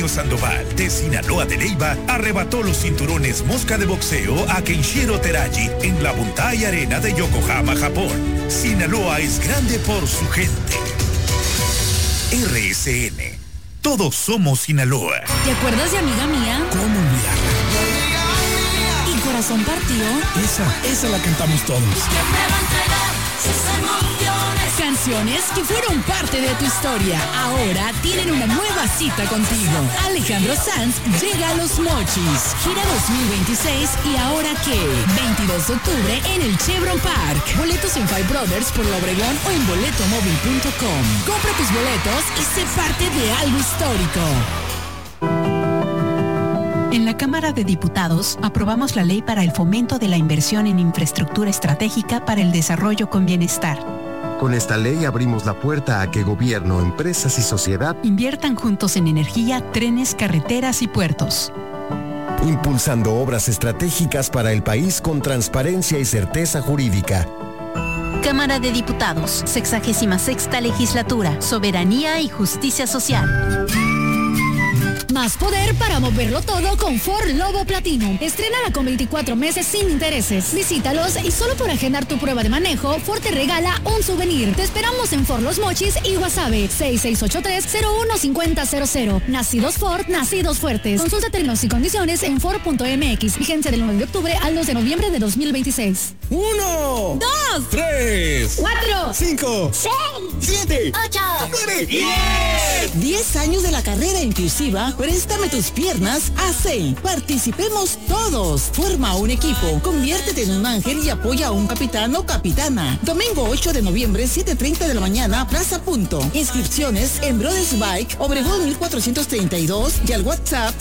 Sandoval, de Sinaloa de Leyva, arrebató los cinturones mosca de boxeo a Kenshiro Teraji en la Buntai Arena de Yokohama, Japón. Sinaloa es grande por su gente. RSN. Todos somos Sinaloa. ¿Te acuerdas de Amiga Mía? ¿Cómo olvidarla? ¿Y Corazón Partido? Esa la cantamos todos. Canciones que fueron parte de tu historia, ahora tienen una nueva cita contigo. Alejandro Sanz llega a Los Mochis, gira 2026 y ahora qué, 22 de octubre en el Chevron Park. Boletos en Five Brothers por La Obregón o en boletomóvil.com. Compra tus boletos y sé parte de algo histórico. En la Cámara de Diputados aprobamos la ley para el fomento de la inversión en infraestructura estratégica para el desarrollo con bienestar. Con esta ley abrimos la puerta a que gobierno, empresas y sociedad inviertan juntos en energía, trenes, carreteras y puertos. Impulsando obras estratégicas para el país con transparencia y certeza jurídica. Cámara de Diputados, 66ª Legislatura, Soberanía y Justicia Social. Más poder para moverlo todo con Ford Lobo Platinum. Estrénala con 24 meses sin intereses. Visítalos y solo por agendar tu prueba de manejo, Ford te regala un souvenir. Te esperamos en Ford Los Mochis y Guasave, 6683-015000. Nacidos Ford, nacidos fuertes. Consulta términos y condiciones en Ford.mx. Vigencia del 9 de octubre al 2 de noviembre de 2026. 1, 2, 3, 4, 5, 6, 7, 8, 9, 10. 10 años de la carrera inclusiva. Préstame tus piernas AC. Participemos todos. Forma un equipo. Conviértete en un ángel y apoya a un capitán o capitana. Domingo 8 de noviembre, 7:30 de la mañana, Plaza Punto. Inscripciones en Brothers Bike, Obregón 1432 y al WhatsApp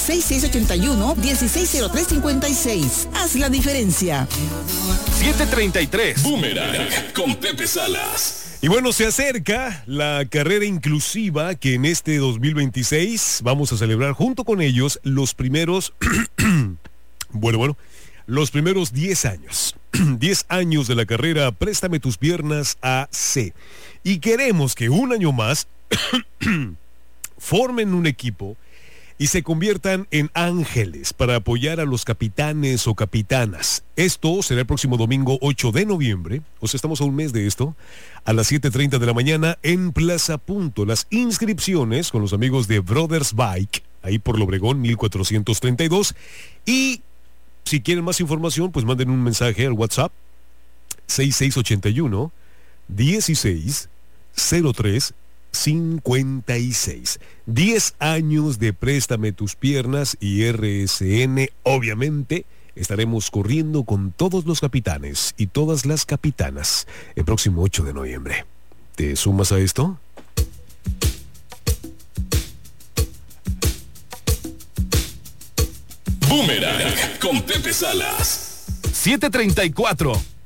6681-160356. Haz la diferencia. 7:33. Boomerang con Pepe Salas. Y bueno, se acerca la carrera inclusiva que en este 2026 vamos a celebrar junto con ellos los primeros, los primeros 10 años. 10 años de la carrera Préstame tus piernas AC. Y queremos que un año más formen un equipo y se conviertan en ángeles para apoyar a los capitanes o capitanas. Esto será el próximo domingo 8 de noviembre, o sea, estamos a un mes de esto, a las 7:30 de la mañana en Plaza Punto. Las inscripciones con los amigos de Brothers Bike, ahí por Obregón 1432. Y si quieren más información, pues manden un mensaje al WhatsApp 6681 1603 56. 10 años de Préstame tus piernas y RSN. Obviamente estaremos corriendo con todos los capitanes y todas las capitanas el próximo 8 de noviembre. ¿Te sumas a esto? Boomerang con Pepe Salas. 7:34.